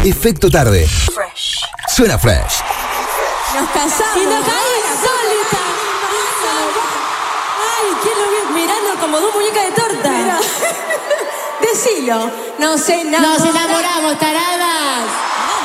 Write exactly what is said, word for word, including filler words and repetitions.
Efecto tarde. Fresh. Suena fresh. Nos casamos. Y nos caí insólita. Ay, ¿quién lo vio? Mirando como dos muñecas de torta. Mira. Decilo. Nos enamoramos. Nos enamoramos, taradas.